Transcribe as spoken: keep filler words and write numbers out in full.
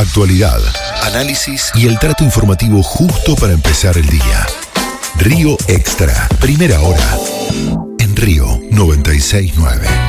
actualidad, análisis y el trato informativo justo para empezar el día. Río Extra, primera hora, en Río noventa y seis punto nueve.